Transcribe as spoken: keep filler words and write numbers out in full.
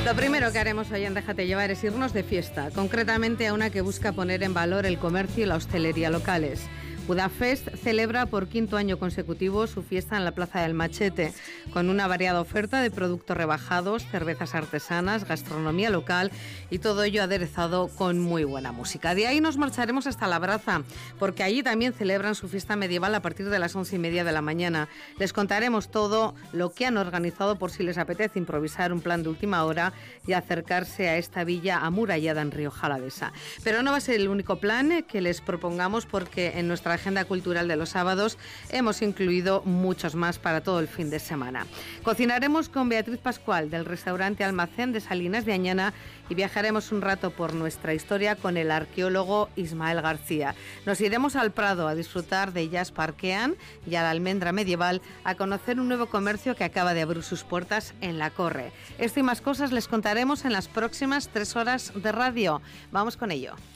Lo primero que haremos hoy en Déjate Llevar es irnos de fiesta, concretamente a una que busca poner en valor el comercio y la hostelería locales. Budafest celebra por quinto año consecutivo su fiesta en la Plaza del Machete, con una variada oferta de productos rebajados, cervezas artesanas, gastronomía local y todo ello aderezado con muy buena música. De ahí nos marcharemos hasta La Braza, porque allí también celebran su fiesta medieval a partir de las once y media de la mañana. Les contaremos todo lo que han organizado por si les apetece improvisar un plan de última hora y acercarse a esta villa amurallada en Rioja Alavesa. Pero no va a ser el único plan que les propongamos, porque en nuestra agenda cultural de los sábados hemos incluido muchos más para todo el fin de semana. Cocinaremos con Beatriz Pascual del restaurante Almacén de Salinas de Añana y viajaremos un rato por nuestra historia con el arqueólogo Ismael García. Nos iremos al Prado a disfrutar de Jazz Parquean y a la Almendra Medieval a conocer un nuevo comercio que acaba de abrir sus puertas en La Corre. Esto y más cosas les contaremos en las próximas tres horas de radio. Vamos con ello.